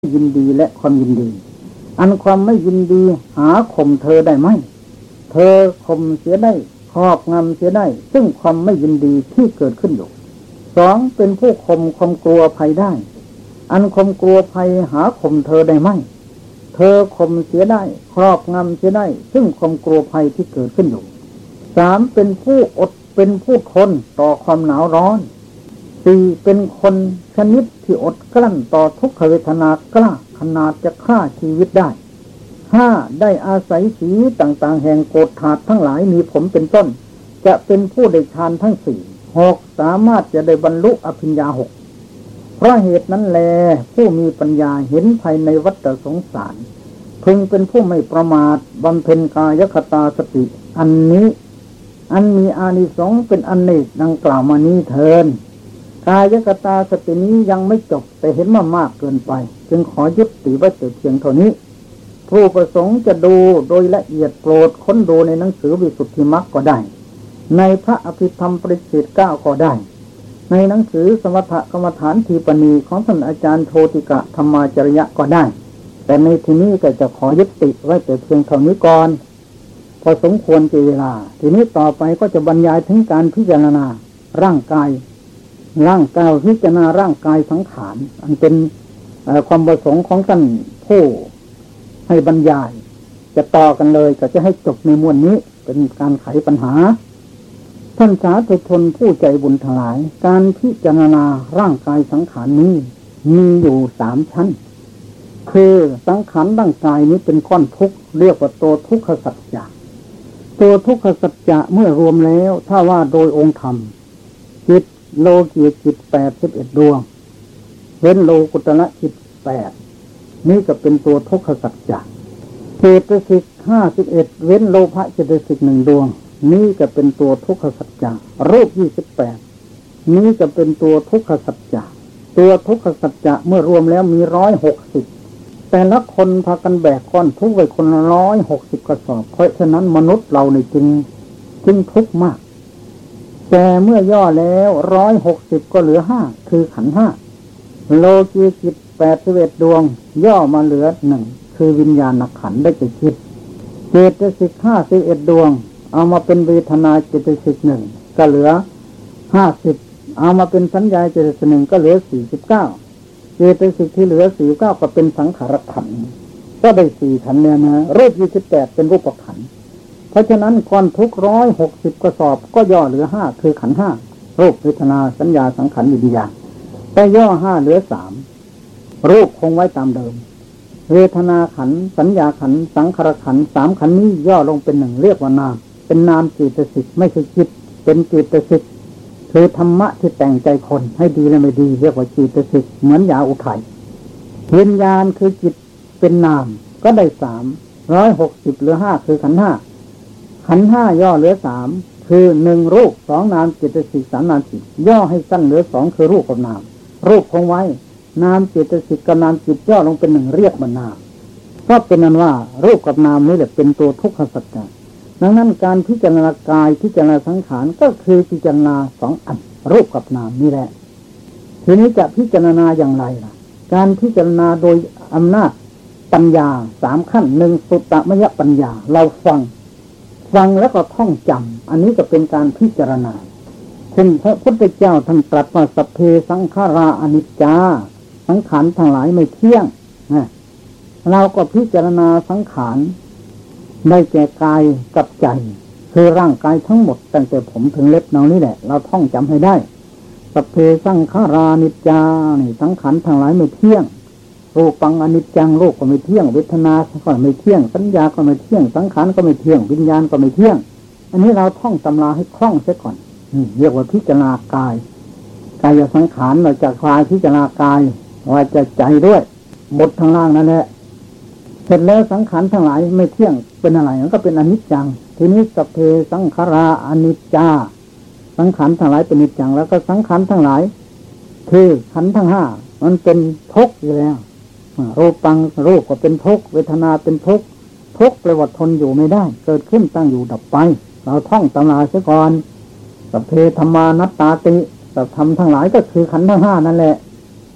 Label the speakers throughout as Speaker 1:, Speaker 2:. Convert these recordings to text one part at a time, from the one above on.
Speaker 1: ยินดีและความยินดีอันความไม่ยินดีหาข่มเธอได้ไหมเธอข่มเสียได้ครอบงำเสียได้ซึ่งความไม่ยินดีที่เกิดขึ้นอยู่สองเป็นผู้ข่มความกลัวภัยได้อันความกลัวภัยหาข่มเธอได้ไหมเธอข่มเสียได้ครอบงำเสียได้ซึ่งความกลัวภัยที่เกิดขึ้นอยู่สามเป็นผู้อดเป็นผู้ทนต่อความหนาวร้อนสี่เป็นคนชนิดที่อดกลั้นต่อทุกขเวทนากล้าขนาดจะฆ่าชีวิตได้ห้าได้อาศัยสีต่างๆแห่งโกฏฐาตุทั้งหลายมีผมเป็นต้นจะเป็นผู้ได้ฌานทั้งสี่หกสามารถจะได้บรรลุอภิญญาหกเพราะเหตุนั้นแลผู้มีปัญญาเห็นภายในวัฏสงสารพึงเป็นผู้ไม่ประมาทบำเพ็ญกายคตาสติอันนี้อันมีอานิสงส์เป็นอเนกดังกล่าวมานี้เถิดกายคตาสตินี้ยังไม่จบแต่เห็นว่ามากเกินไปจึงขอยุติไว้แต่เพียงเท่านี้ผู้ประสงค์จะดูโดยละเอียดโปรดค้นดูในหนังสือวิสุทธิมรรคก็ได้ในพระอภิธรรมปริเฉด9ก็ได้ในหนังสือสมถกรรมฐานทีปณีของท่านอาจารย์โชติกะธรรมาจริยะก็ได้แต่ในที่นี้ก็จะขอยุติไว้แต่เพียงเท่านี้ก่อนพอสมควรแก่เวลาทีนี้ต่อไปก็จะบรรยายถึงการพิจารณาร่างกายพิจารณาร่างกายสังขารอันเป็นความประสงค์ของท่านผู้ให้บรรยายจะต่อกันเลยก็จะให้จบในมวลนี้เป็นการไขปัญหาท่านสาธุชนผู้ใจบุญทั้งหลายการพิจารณาร่างกายสังขารนี้มีอยู่3ชั้นคือสังขารร่างกายนี้เป็นก้อนทุกข์เรียกว่าตัวทุกขสัจจะตัวทุกขสัจจะเมื่อรวมแล้วถ้าว่าโดยองค์ธรรมจิตโลกียจิต81ดวงเว้นโลกุตระจิต8นี่ก็เป็นตัวทุกขสัจจะเจตสิก51เว้นโลภะเจตสิก1ดวงนี่ก็เป็นตัวทุกขสัจจะรูป28นี่ก็เป็นตัวทุกขสัจจะตัวทุกขสัจจะเมื่อรวมแล้วมี160แต่ละคนพากันแบกก้อนทุกข์ไว้คนละ160กระสอบเพราะฉะนั้นมนุษย์เราเนี่ยจึงทุกข์มากแต่เมื่อย่อแล้ว160ก็เหลือ5คือขันธ์5โลกีจิต81ดวงย่อมาเหลือ1คือวิญญาณขันธ์ได้แก่จิตเจตสิก51ดวงเอามาเป็นเวทนาเจตสิก1ก็เหลือ50เอามาเป็นสัญญาเจตสิก1ก็เหลือ49เจตสิกที่เหลือ49ก็เป็นสังขารขันธ์ก็ได้4ขันธ์แล้วนะรูป28เป็นรูปขันธ์เพราะฉะนั้นก้อนทุกข์160กระสอบก็ย่อเหลือ5คือขันธ์5รูปเวทนาสัญญาสังขารวิญญาณแต่ย่อ5เหลือ3รูปคงไว้ตามเดิมเวทนาขันธ์สัญญาขันธ์สังขารขันธ์3ขันธ์นี้ย่อลงเป็น1เรียกว่านามเป็นนามเจตสิกไม่ใช่จิตเป็นเจตสิกคือธรรมะที่แต่งใจคนให้ดีและไม่ดีเรียกว่าเจตสิกเหมือนยาอุทัยวิญญาณคือจิตเป็นนามก็ได้360เหลือ5คือขันธ์5ขันธ์5ย่อเหลือ3คือ1รูป2นามเจตสิก3นามจิตย่อให้สั้นเหลือ2คือรูปกับนามรูปคงไว้นามเจตสิกกับนามจิตย่อลงเป็น1เรียกว่านามก็เป็นนั้นว่ารูปกับนามนี่แหละเป็นตัวทุกขสัจจะดังนั้นการพิจารณากายพิจารณาสังขารก็คือพิจารณา2อันรูปกับนามนี่แหละทีนี้จะพิจารณาอย่างไรล่ะการพิจารณาโดยอำนาจปัญญา3ขั้น1สุตตมยปัญญาเราฟังแล้วก็ท่องจำอันนี้ก็เป็นการพิจารณาเช่นพระพุทธเจ้าท่านตรัสว่าสัพเพสังขาราอนิจจาสังขารทั้งหลายไม่เที่ยงเราก็พิจารณาสังขารได้แก่กายกับใจคือร่างกายทั้งหมดตั้งแต่ผมถึงเล็บเนานี่แหละเราท่องจำให้ได้สัพเพสังขารานิจจานี่สังขารทั้งหลายไม่เที่ยงรูปังอนิจจังโลกก็ไม่เที่ยงเวทนาก็ไม่เที่ยงสัญญาก็ไม่เที่ยงสังขารก็ไม่เที่ยงวิญญาณก็ไม่เที่ยงอันนี้เราท่องตำราให้คล่องเสียก่อนเรียกว่าพิจารณากายสังขารเราจะคลายพิจารณากายว่าจะใจด้วยหมดทางล่างนั่นแหละเสร็จแล้วสังขารทั้งหลายไม่เที่ยงเป็นอะไรมันก็เป็นอนิจจังทีนี้สัพเพสังขาราอนิจจาสังขารทั้งหลายเป็นอนิจจังแล้วก็สังขารทั้งหลายคือขันธ์ทั้ง5มันเป็นทุกข์อยู่แล้วรูปังรูปก็เป็นทุกข์เวทนาเป็นทุกข์แปลว่าทนอยู่ไม่ได้เกิดขึ้นตั้งอยู่ดับไปเราท่องตำราเสียก่อนสัพเพธัมมานัตตาติสัพธรรมทั้งหลายก็คือขันธ์ทั้ง5นั่นแหละ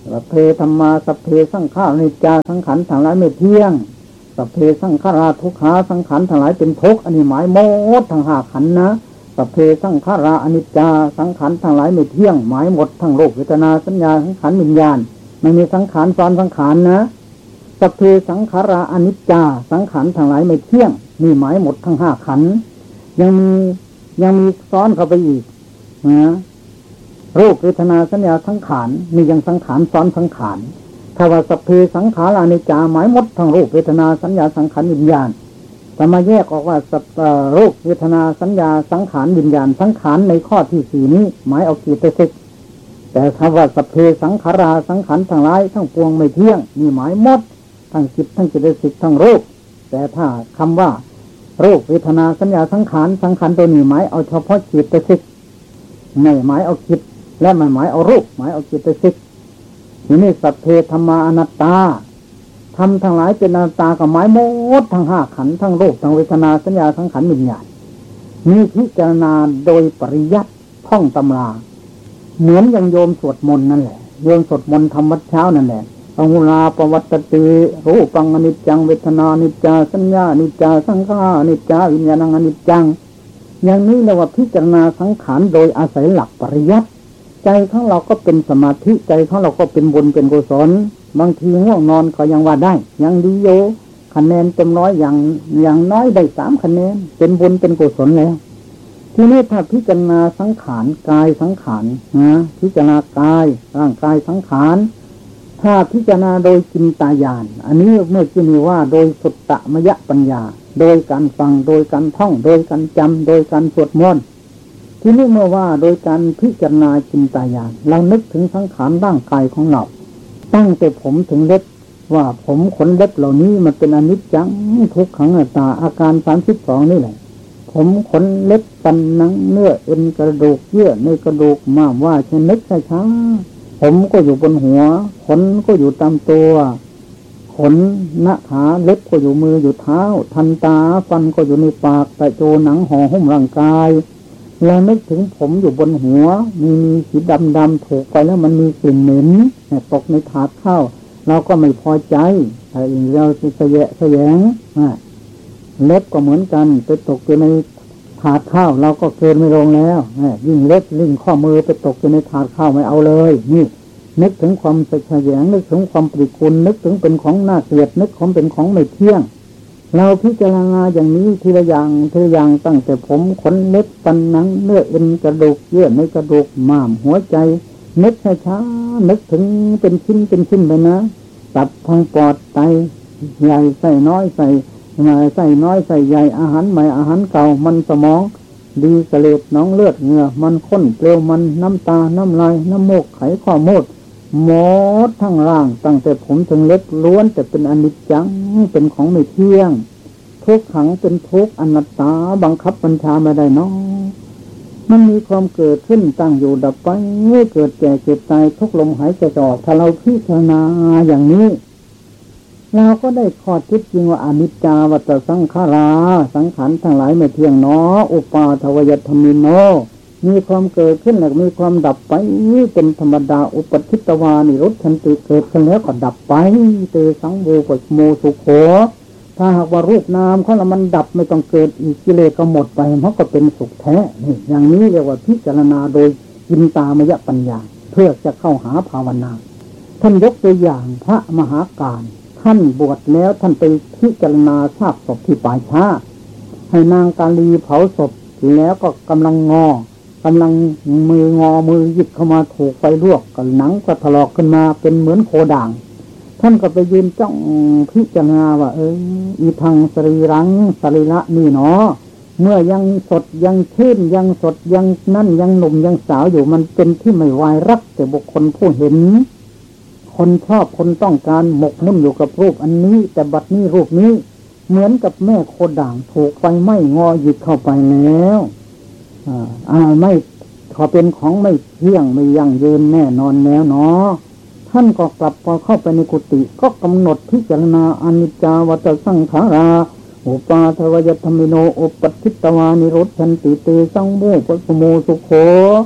Speaker 1: สัพเพธัมมาสัพเพสังขารานิจจาสังขารทั้งหลายไม่เที่ยงสัพเพสังขาราทุกขาสังขารทั้งหลายเป็นทุกข์อันนี้หมายหมดทั้งห้าขันธ์นะสัพเพสังขาราอนิจจาสังขารทั้งหลายไม่เที่ยงหมายหมดทั้งโลกเวทนาสัญญาสังขารวิญญาณไม่มีสังขารซ้อนสังขารนะสัพเพสังขาราอนิจจาสังขารทั้งหลายไม่เที่ยงนี่หมายหมดทั้งห้าขันธ์ยังมีซ้อนเข้าไปอีกนะรูปเวทนาสัญญาสังขารนี่ยังสังขารซ้อนสังขารถ้าว่าสัพเพสังขารานิจจาหมายหมดทั้งรูปเวทนาสัญญาสังขารวิญญาณแต่มาแยกออกว่ารูปเวทนาสัญญาสังขารวิญญาณสังขารในข้อที่สี่นี้หมายเอาจิตสิกแต่ถ้าว่าสัพเพสังขาราสังขารทั้งหลายทั้งปวงไม่เที่ยงนี่หมายหมดทั้งจิตทั้งจิตสิกทั้งรูปแต่ถ้าคำว่ารูปเวทนาสัญญาสังขารตัวนี้หมายเอาเฉพาะจิตสิกไม่หมายเอาจิตและไม่หมายเอารูปหมายเอาจิตสิกนี่สัพเพธัมมาอนัตตาธรรมทั้งหลายเป็นอนัตตากับหมายหมดทั้งห้าขันธ์ทั้งรูปทั้งเวทนาสัญญาสังขารวิญญาณมีพิจารณาโดยปริยัติท่องตำราเหมือนอย่างโยมสวดมนต์นั่นแหละโยมสวดมนต์ทำวัดเช้านั่นแหละอหุราปวัตติรูปังอนิจจังเวทนานิจจาสัญญานิจจาสังขารนิจจาวิญญาณังอนิจจังอย่างนี้เรียกว่าพิจารณาสังขารโดยอาศัยหลักปริยัติใจของเราก็เป็นสมาธิใจของเราก็เป็นบุญเป็นกุศลบางทีง่วงนอนก็ยังว่าได้ยังดีโยคะแนนเต็มร้อยอย่างน้อยได้3 คะแนนเป็นบุญเป็นกุศลแล้วทีนี้ถ้าพิจารณาสังขารกายสังขารนะพิจารณากายร่างกายสังขารถ้าพิจารณาโดยจินตญาณอันนี้เมื่อกี้มีว่าโดยสุตตมยปัญญาโดยการฟังโดยการท่องโดยการจำโดยการสวดมนต์ทีนี้เมื่อว่าโดยการพิจารณาจินตญาณเรานึกถึงสังขารร่างกายของเราตั้งแต่ผมถึงเล็บว่าผมขนเล็บเหล่านี้มันเป็นอนิจจังทุกขังอนัตตาอาการ32นี่แหละผมขนเล็บฟันหนังเนื้อเอ็นกระดูกเยื่อในกระดูกม้ามว่าเช่นนึกช้าๆผมก็อยู่บนหัวขนก็อยู่ตามตัวขนหน้าขาเล็บก็อยู่มืออยู่เท้าทันตาฟันก็อยู่ในปากแต่โจหนังห่อหุ้มร่างกายแล้วนึกถึงผมอยู่บนหัวมีสีดำๆถูกไปแล้วมันมีกลิ่นเหม็นตกในถาดข้าวเราก็ไม่พอใจเราแสยงเล็บก็เหมือนกันไปตกอยู่ในถาดข้าวเราก็เกินไม่ลงแล้วยิ่งเล็บยิ่งข้อมือไปตกอยู่ในถาดข้าวไม่เอาเลยนี่นึกถึงความแสยงนึกถึงความปฏิกูลนึกถึงเป็นของน่าเกลียดนึกของเป็นของไม่เที่ยงเราพิจารณาอย่างนี้ทีละอย่างตั้งแต่ผมขนเล็บฟันหนังเนื้อเอ็นกระดูกเยื่อในกระดูกม้ามหัวใจนึกช้าๆนึกถึงเป็นชิ้นไปนะตับทางปอดไตใหญ่ใส่น้อยใส่น้อยใส่ใหญ่อาหารใหม่อาหารเก่ามันสมองดีเสลดน้องเลือดเหงื่อมันข้นเปลวมันน้ำตาน้ำลายน้ำมูกไขข้อมูดหมดทั้งร่างตั้งแต่ผมถึงเล็บล้วนแต่เป็นอนิจจังเป็นของไม่เที่ยงทุกขังเป็นทุกอนัตตาบังคับบัญชาไม่ได้น้องมันมีความเกิดขึ้นตั้งอยู่ดับไปเกิดแก่เจ็บตายทุกลมหายใจออกถ้าเราพิจารณาอย่างนี้เราก็ได้ข้อเท็จจริงว่าอนิจจาวัฏสังขาราสังขารทั้งหลายไม่เที่ยงเนาะอุปาทวยธรรมิโนมีความเกิดขึ้นแล้วมีความดับไปเป็นธรรมดาอุปทิตวานิรุตทันติเกิดขึ้นแล้วก็ดับไปเตสังโวปโมสุโขถ้าหากว่ารูปนามของเรามันดับไม่ต้องเกิดอีกกิเลสก็หมดไปมันก็เป็นสุขแท้นี่อย่างนี้เรียกว่าพิจารณาโดยจินตามยปัญญาเพื่อจะเข้าหาภาวนาท่านยกตัวอย่างพระมหาการท่านบวชแล้วท่านไปพิจารณาซากศพที่ป่าช้าให้นางกาลีเผาศพแล้วก็กำลังมือหยิบเข้ามาถูกไฟลวกกับหนังก็ถลอกขึ้นมาเป็นเหมือนโคด่างท่านก็ไปยืนจ้องพิจารณาว่าอีทังสรีรังสรีระนี่เนาะเมื่อยังสดยังชื่นยังสดยังนั่นยังหนุ่มยังสาวอยู่มันเป็นที่ไม่วายรักแต่บุคคลผู้เห็นคนชอบคนต้องการหมกมุ่นอยู่กับรูปอันนี้แต่บัดนี้รูปนี้เหมือนกับแม่โคด่างถูกไฟไหม้งอหยิบเข้าไปแล้วไม่ขอเป็นของไม่เที่ยงไม่ยั่งยืนแน่นอนแล้วเนาะท่านก็กลับพอเข้าไปในกุฏิก็กำหนดพิจารณาอนิจจาวัฏสังขาราอุปาทวยธรรมิโนอุปทิตวานิรุตทันติเตสังโมปสโมสุโข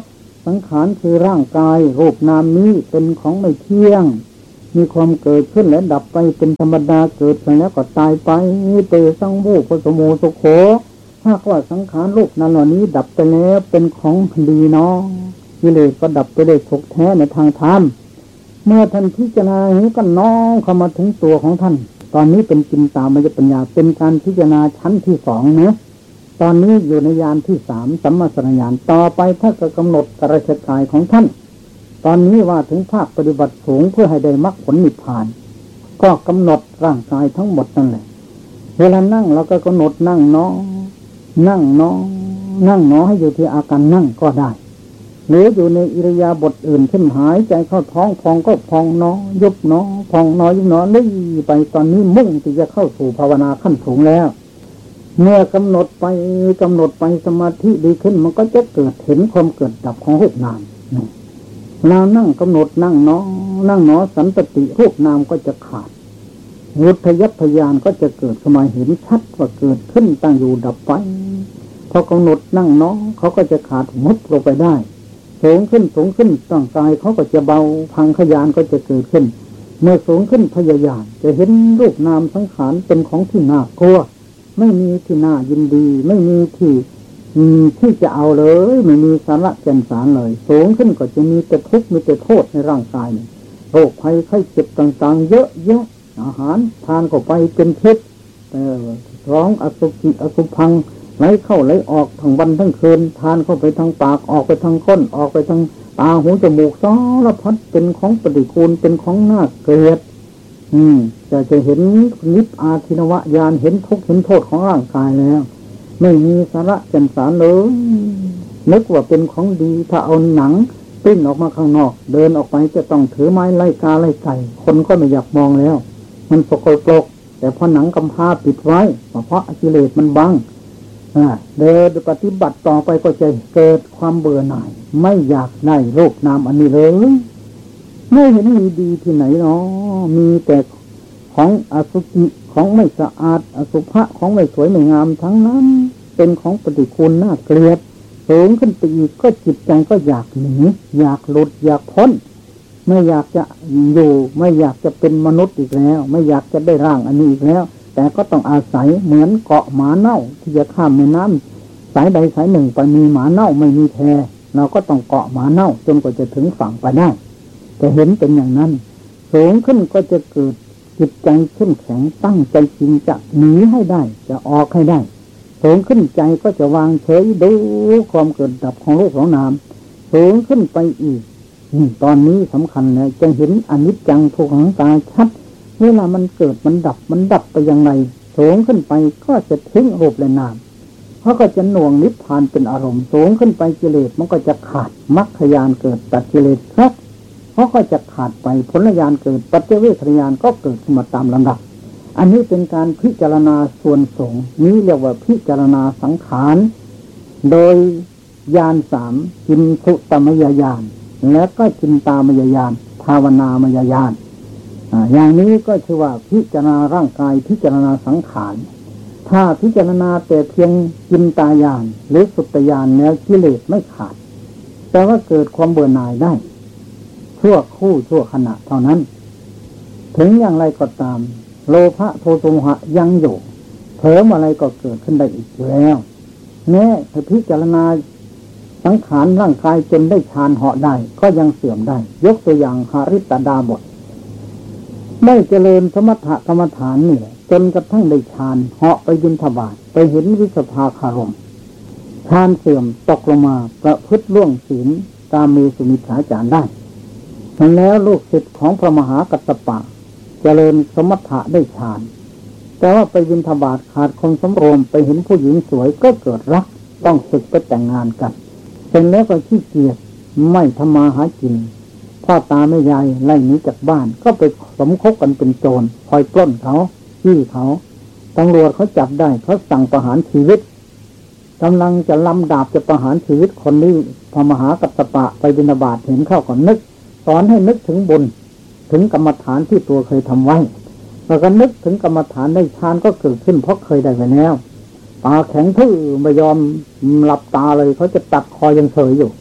Speaker 1: สังขารคือร่างกายรูปนามนี้เป็นของไม่เที่ยงมีความเกิดขึ้นและดับไปเป็นธรรมดาเกิดขึ้นแล้วก็ตายไปเตสังวูปสโมสุโขถ้าว่าสังขารรูปนั้นเหล่านี้ดับไปแล้วเป็นของดีเนาะกิเลสก็ดับไปได้สุขแท้ในทางธรรมเมื่อท่านพิจารณานี้ก็น้อมเข้ามาถึงตัวของท่านตอนนี้เป็นจินตามยปัญญาเป็นการพิจารณาชั้นที่สองนะตอนนี้อยู่ในญาณที่สามสัมมาสัญญาณต่อไปถ้าจะกำหนดกระชกายของท่านตอนนี้ว่าถึงภาคปฏิบัติสูงเพื่อให้ได้มรรคผลนิพพานก็กำหนดร่างกายทั้งหมดนั่นแหละเวลานั่งเราก็กำหนดนั่งเนาะนั่งเนาะนั่งเนาะให้อยู่ที่อาการนั่งก็ได้หรืออยู่ในอิริยาบถอื่นเช่นหายใจเข้าท้องพองก็พองเนาะยุบเนาะพองเนาะยุบเนาะเลยไปตอนนี้มุ่งที่จะเข้าสู่ภาวนาขั้นสูงแล้วเมื่อกำหนดไปสมาธิดีขึ้นมันก็จะเกิดเห็นความเกิดดับของรูปนามเรานั่งกำหนดนั่งเนาะนั่งเนาะสันติรูปนามก็จะขาดวุฒิยัพยานก็จะเกิดขึ้นมาเห็นชัดว่าเกิดขึ้นตั้งอยู่ดับไปพอกำหนดนั่งเนาะเขาก็จะขาดมุดลงไปได้สูงขึ้นร่างกายเขาก็จะเบาพังขยานก็จะเกิดขึ้นเมื่อสูงขึ้นพยายามจะเห็นรูปนามสังขารเป็นของที่น่ากลัวไม่มีที่น่ายินดีไม่มีที่จะเอาเลยไม่มีสาระแก่นสารเลยสูงขึ้นก็จะมีแต่ทุกข์มีแต่โทษในร่างกายโรคภัยไข้เจ็บต่างๆเยอะแยะอาหารทานเข้าไปเป็นพิษร้องอสุภังไหลเข้าไหลออกทั้งวันทั้งคืนทานเข้าไปทางปากออกไปทางก้นออกไปทางตาหูจมูกสารพัดเป็นของปฏิกูลเป็นของน่าเกลียดจะเห็นนิพพาทินวญาณเห็นทุกข์เห็นโทษของร่างกายแล้วไม่มีสาระแก่นสารเลยนึกว่าเป็นของดีถ้าเอาหนังปิ้นออกมาข้างนอกเดินออกไปจะต้องถือไม้ไล่กาไล่ไก่คนก็ไม่อยากมองแล้วมันสกปรกแต่พอหนังกำพร้าปิดไว้เพราะกิเลสมันบังเดินปฏิบัติต่อไปก็จะเกิดความเบื่อหน่ายไม่อยากได้รูปนามอันนี้เลยไม่เห็นมีดีที่ไหนเนาะมีแต่ของอสุจิของไม่สะอาดอสุภะของไม่สวยไม่งามทั้งนั้นเป็นของปฏิกูลน่าเกลียดสูงขึ้นไปอีกก็จิตใจก็อยากหนีอยากหลุดอยากพ้นไม่อยากจะอยู่ไม่อยากจะเป็นมนุษย์อีกแล้วไม่อยากจะได้ร่างอันนี้อีกแล้วแต่ก็ต้องอาศัยเหมือนเกาะหมาเน่าที่จะข้ามแม่น้ำสายใดสายหนึ่งไปมีหมาเน่าไม่มีแพเราก็ต้องเกาะหมาเน่าจนกว่าจะถึงฝั่งไปได้จะเห็นเป็นอย่างนั้นสูงขึ้นก็จะเกิดจิตใจเข้มแข็งตั้งใจจริงจะหนีให้ได้จะออกให้ได้สูงขึ้นใจก็จะวางเฉยดูความเกิดดับของโลกของนามสูงขึ้นไปอีกตอนนี้สำคัญเลยจะเห็นอนิจจังทุกขังตาชัดเวลามันเกิดมันดับไปอย่างไรสูงขึ้นไปก็จะทิ้งรูปและนามเพราะก็จะหน่วงนิพพานเป็นอารมณ์สูงขึ้นไปกิเลสมันก็จะขาดมรรคญาณเกิดตัดกิเลสครับเพราะก็จะขาดไปผลญาณเกิดปัจเจเวคญาณก็เกิดขึ้นมาตามลำดับอันนี้เป็นการพิจารณาส่วนสงฆ์นี้เรียกว่าพิจารณาสังขารโดยญาณสามจินสุตมยญาณและก็จินตามยญาณภาวนามยญาณอย่างนี้ก็ชื่อว่าพิจารณาร่างกายพิจารณาสังขารถ้าพิจารณาแต่เพียงจินตญาณหรือสุตญาณแล้วกิเลสไม่ขาดแต่ว่าเกิดความเบื่อหน่ายได้ชั่วคู่ชั่วขณะเท่านั้นถึงอย่างไรก็ตามโลภะโทสะโมหะยังอยู่เผลออะไรก็เกิดขึ้นได้อีกแล้วแม้ถ้าพิจารณาสังขารร่างกายจนได้ฌานเหาะได้ก็ยังเสื่อมได้ยกตัวอย่างหฤตดาบทได้เจริญสมถกรรมฐานนี่จนกระทั่งได้ฌานเหาะไปบิณฑบาตไปเห็นวิสภาคารมฌานเสื่อมตกลงมาประพฤติล่วงศีลกาเมสุมิจฉาจารได้แล้วลูกศิษย์ของพระมหากัสสปะเจริญสมถะได้ฌานแต่ว่าไปบิณฑบาตขาดความสำรวมไปเห็นผู้หญิงสวยก็เกิดรักต้องศึกไปแต่งงานกันเสร็จแล้วก็ขี้เกียจไม่ทำมาหากินพ่อตาแม่ยายไล่หนีจากบ้านก็ไปสมคบกันเป็นโจรคอยปล้นเขาจี้เขาตำรวจเขาจับได้เขาสั่งประหารชีวิตกำลังจะลำดาบจะประหารชีวิตคนนี้พระมหากัสสปะไปบิณฑบาตเห็นเข้าก็นึกสอนให้นึกถึงบุญถึงกรรมฐานที่ตัวเคยทำไว้แล้วก็นึกถึงกรรมฐานได้ฌานก็เกิดขึ้นเพราะเคยได้ไปแล้วตาแข็งทื่อไม่ยอมหลับตาเลยเขาจะตัดคอยังเฉยอยู่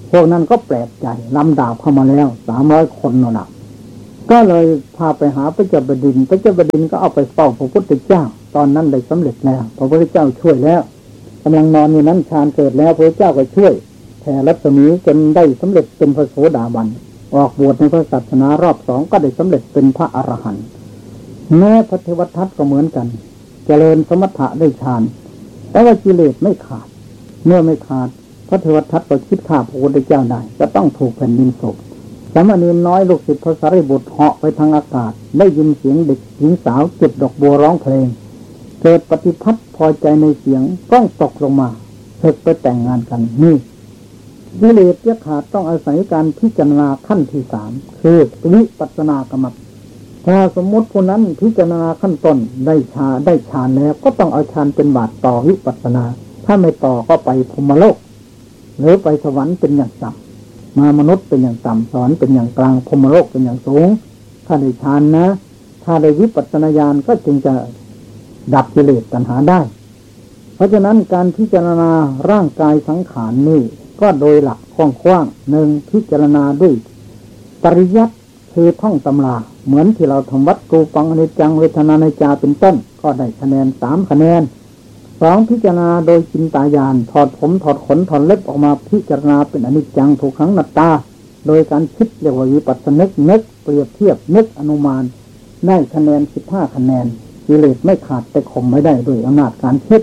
Speaker 1: พวกนั้นก็แปลกใจลำดาบเข้ามาแล้ว300 คนน่ะก็เลยพาไปหาพระเจ้าแผ่นดินพระเจ้าแผ่นดินก็เอาไปเฝ้าพระพุทธเจ้าตอนนั้นได้สำเร็จแล้วพระพุทธเจ้าช่วยแล้วกำลังนอนอยู่นั้นฌานเกิดแล้วพระเจ้าก็ช่วยแผ่รัศมีจนได้สำเร็จเป็นพระโสดาบันออกบวชในพระศาสนารอบ2ก็ได้สำเร็จเป็นพระอรหันต์แม้พระเทวทัตก็เหมือนกันเจริญสมถะได้ฌานแต่ว่ากิเลสไม่ขาดเมื่อไม่ขาดพระเทวทัตก็คิดฆ่าพระพุทธเจ้าได้จะต้องถูกแผ่นดินโศกสามเณรน้อยลูกศิษย์พระสารีบุตรเหาะไปทางอากาศได้ยินเสียงเด็กหญิงสาวเก็บดอกบัวร้องเพลงเกิดปฏิพัทธ์พอใจในเสียงต้องตกลงมาศึกไปแต่งงานกันนี่กิเลสจะขาดต้องอาศัยการพิจารณาขั้นที่3คือวิปัสสนากรรมถ้าสมมติผู้นั้นพิจารณาขั้นต้นได้ฌานแล้วก็ต้องเอาฌานเป็นบาตรต่อวิปัสสนาถ้าไม่ต่อก็ไปพรหมโลกหรือไปสวรรค์เป็นอย่างต่ำมามนุษย์เป็นอย่างต่ำสวรรค์เป็นอย่างกลางพรหมโลกเป็นอย่างสูงถ้าได้ฌานนะถ้าได้วิปัสสนาญาณก็จึงจะดับกิเลสตัณหาได้เพราะฉะนั้นการพิจารณาร่างกายสังขารนี่ก็โดยหลักกว้างๆ1พิจารณาด้วยปริยัติคือท่องตำราเหมือนที่เราทำวัดรูปังอนิจจังเวทนานัจจาเป็นต้นก็ได้คะแนน3คะแนน2พิจารณาโดยจินตญาณถอดผมถอดขนถอดเล็บออกมาพิจารณาเป็นอนิจจังทุกขังอนัตตาโดยการคิดเรียกว่าวิปัสสนึกนึกเปรียบเทียบนึกอนุมานได้คะแนน15คะแนนกิเลสไม่ขาดแต่ข่มไม่ได้ด้วยอำนาจการคิด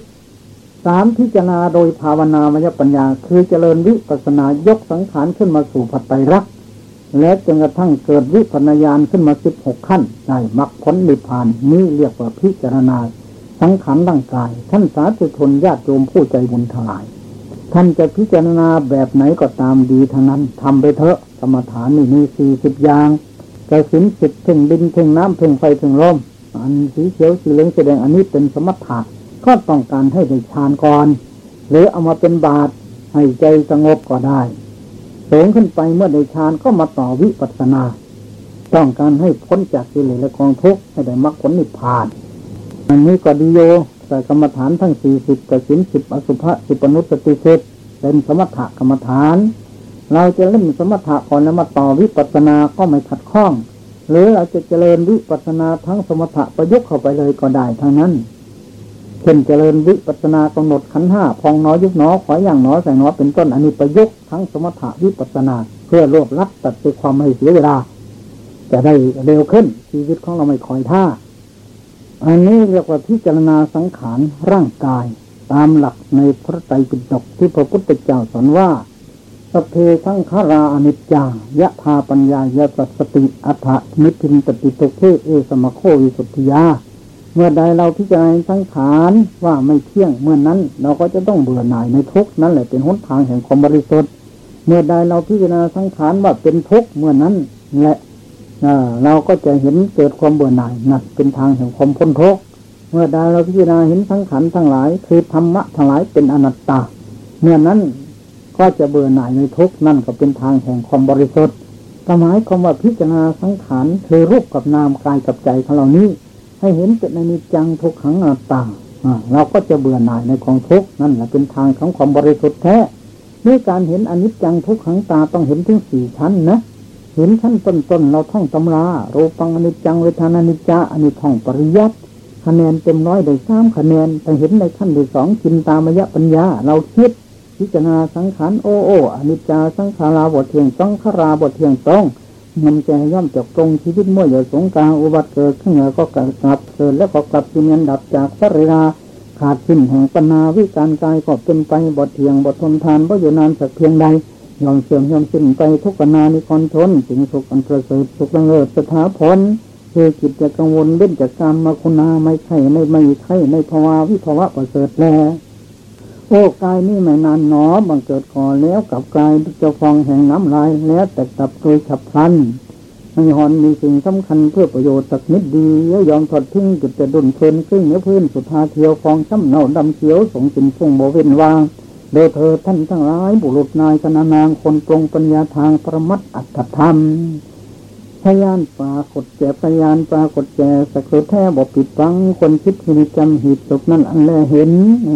Speaker 1: 3พิจารณาโดยภาวนามยปัญญาคือเจริญวิปัสสนายกสังขารขึ้นมาสู่ปัจจัยรักและจนกระทั่งเกิดวิปัสสนาญาณขึ้นมา16ขั้นได้มรรคผลนิพพานนี้เรียกว่าพิจารณาสังขารร่างกายท่านสาธุชนญาติโยมผู้ใจบุญทั้งหลายท่านจะพิจารณาแบบไหนก็ตามดีทั้งนั้นทำไปเถอะกรรมฐานนี่มี40อย่างกสิณ10ถึงดินถึงน้ำถึงไฟถึงลมอันสีเขียวสีเหลืองสีแดงอันนี้เป็นสมถะก็ต้องการให้ได้ฌานก่อนหรือเอามาเป็นบาตรให้ใจสงบก็ได้สูงขึ้นไปเมื่อได้ฌานก็มาต่อวิปัสสนาต้องการให้พ้นจากกิเลสและกองทุกข์ให้ได้มรรคผลนิพพานอันนี้ก็ดีโยแต่กรรมฐานทั้ง40กสิณ10อสุภะ10อนุสติ10เป็นสมถะกรรมฐานเราจะเล่นสมถะก่อนแล้วมาต่อวิปัสสนาก็ไม่ขัดข้องหรือเราจะเจริญวิปัสสนาทั้งสมถะประยุกต์เข้าไปเลยก็ได้ทั้งนั้นเช่นเจริญวิปัสสนากำหนดขันธ์5พองหนอยุบหนอขออย่างหนอใส่หนอเป็นต้นอันนี้ประยุกต์ทั้งสมถะวิปัสสนาเพื่อรวบรัดตัดความไม่เสียเวลาจะได้เร็วขึ้นชีวิตของเราไม่คอยท่าอันนี้เรียกว่าพิจารณาสังขารร่างกายตามหลักในพระไตรปิฎกที่พระพุทธเจ้าสอนว่าสัพเพสังขาราอนิจจายะธาปัญญายะสัสสติอัฏฐมิทินตติตุเขเอสมโควิสุทธิยาเมื่อใดเราพิจารณาสังขารว่าไม่เที่ยงเมื่อนั้นเราก็จะต้องเบื่อหน่ายในทุกข์นั่นแหละเป็นหนทางแห่งความบริสุทธิ์เมื่อใดเราพิจารณาสังขารว่าเป็นทุกข์เมื่อนั้นแหละเราก็จะเห็นเกิดความเบื่อหน่ายนั่นเป็นทางแห่งความพ้นทุกข์เมื่อใดเราพิจารณาเห็นสังขารทั้งหลายคือธรรมะทั้งหลายเป็นอนัตตาเมื่อนั้นก็จะเบื่อหน่ายในทุกข์นั่นก็เป็นทางแห่งความบริสุทธิ์หมายความว่าพิจารณาสังขารคือรูปกับนามกายกับใจของเรานี้ให้เห็นเป็นอนิจจังทุกขังอนัตตาเราก็จะเบื่อหน่ายในกองทุกข์นั่นแหละเป็นทางของความบริสุทธิ์แท้ด้วยการเห็นอนิจจังทุกขังตาต้องเห็นถึง4ชั้นนะเห็นขั้นต้นเราท่องตำรารูปังอนิจจังเวทนานิจจาอันนี้ท่องปริยัติคะแนนเต็ม100ได้3คะแนนแต่เห็นในขั้นที่2จินตามยปัญญาเราคิดพิจารณาสังขารโอ้อนิจจาสังขาราบทเที่ยงสังขาราบทเที่ยงต้องมันจะย่อมจากตรงชีวิตเมื่ออยู่สงกลางอุบัติเกิดขึ้นแล้วก็กลับเกิดแล้วก็กลับยืนดับจากสรีระขาดสิ้นแห่งปัญญาวิการกายก็เป็นไปบทเที่ยงบททนทานเพราะอยู่นานสักเพียงใดย่อมเสื่อมย่อมสิ้นไปทุกขณะนิคอนทนสิ่งสุขอันประเสริฐสุขเลิศสถาพรคือจิตจะกังวลเล่นจากกรรมมาคุณาไม่ไข่ไม่ไข่ในภาวะวิภาวะประเสริฐแลโอ้กายนี่ไม่นานหนอบังเกิดก่อนแล้วกับกายจะฟองแห่งน้ำลายแล้วแต่ตับโดยฉับพลันไม่หอนมีสิ่งสำคัญเพื่อประโยชน์สักนิดดียอมถอดทิ้งจุดจะดุนเพลินขึ้นเนื้อพื้นสุดทาเทียวฟองช้ำเน่าดำเขียวส่งสินฟุ้งโบเวนวางโดยเธอท่านทั้งหลายบุรุษนายคณานางคนตรงปัญญาทางประมัดอัตถธรรมพยานปรากฏแก่พยานปรากฏแก่สักแท้บอกปิดฟังคนคิดหิจำหิตสุขนั้นอันแลเห็น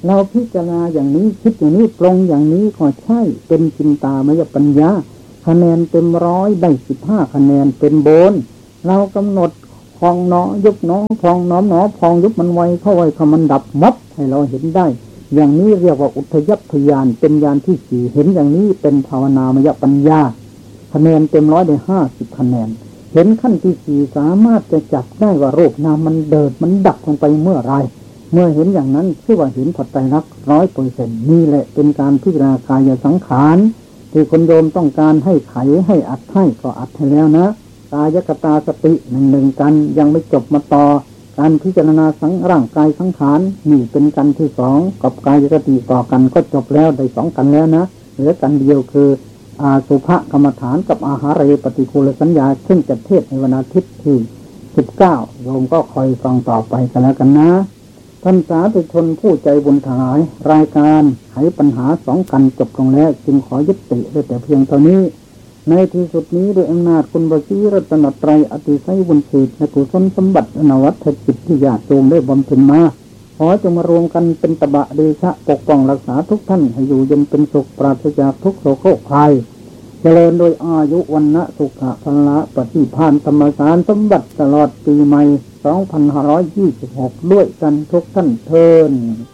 Speaker 1: เราพิจารณาอย่างนี้คิดอย่างนี้ปรงอย่างนี้ก็ใช่เป็นจินตามยปัญญาคะแนนเต็ม100ได้15คะแนนเป็นโบนเรากำหนดพองหนอยุบหนอพองน้อมหนอพองยุบมันไวเข้าไวเข้ามันดับมับให้เราเห็นได้อย่างนี้เรียกว่าอุทยัพพยานเป็นญาณที่4เห็นอย่างนี้เป็นภาวนามยปัญญาคะแนนเต็ม100ได้50คะแนนเห็นขั้นที่4สามารถจะจับได้ว่ารูปนามมันเดิดมันดับลงไปเมื่อไรเมื่อเห็นอย่างนั้นชื่อว่าเห็นปัจจัยรัก 100% นี่แหละเป็นการพิจารณากายสังขารที่คนโยมต้องการให้ไขให้อัดให้ก็อัดให้แล้วนะกายกตาสติหนึ่งกันยังไม่จบมาต่อการพิจารณาร่างกายสังขารนี่เป็นกันที่2กับกายกติต่อกันก็จบแล้วได้2กันแล้วนะเหลือกันเดียวคืออาสุภกรรมฐานกับอาหารเรปฏิคูลสัญญาซึ่งจะเทศในวันอาทิตย์ที่19โยมก็คอยฟังต่อไปกันแล้วกันนะท่านสาธุชนผู้ใจบุญทั้งหลายรายการไขปัญหา2กันจบลงแล้วจึงขอยุติได้แต่เพียงเท่านี้ในที่สุดนี้ด้วยอำนาจคุณพระศรีรัตนตรัยอติไสยบุญศีลและกุศลสมบัติอนวัตจิตที่ญาติโยมได้บำเพ็ญมาขอจงมารวมกันเป็นตบะเดชะปกป้องรักษาทุกท่านให้อยู่เย็นเป็นสุขปราศจากทุกโศกโรคภัยเจริญโดยอายุวันนะสุขะพละปฏิภาณธรรมสารสมบัติตลอดปีใหม่2526ด้วยกันทุกท่านเทอญ